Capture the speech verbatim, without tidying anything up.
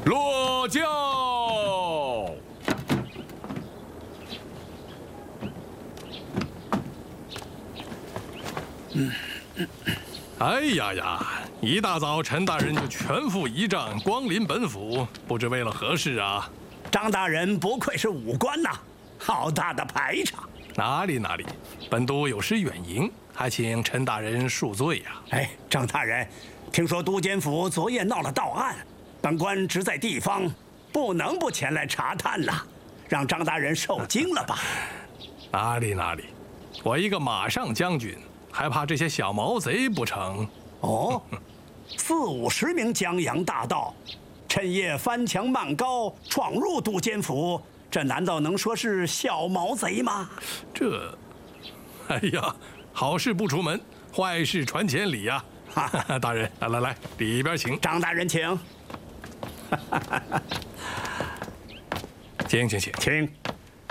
落轿。嗯。 哎呀呀！一大早，陈大人就全副仪仗光临本府，不知为了何事啊？ 张大人不愧是武官呐，好大的排场！ 哪里哪里，本都有失远迎，还请陈大人恕罪呀、啊。 哎，张大人，听说都监府昨夜闹了盗案，本官职在地方，不能不前来查探了，让张大人受惊了吧？ 哪里哪里，我一个马上将军。 还怕这些小毛贼不成？ 哦，四五十名江洋大盗，趁夜翻墙漫高，闯入都监府，这难道能说是小毛贼吗？ 这，哎呀，好事不出门，坏事传千里呀！大人，来来来，里边请。 张大人请。 请请请请。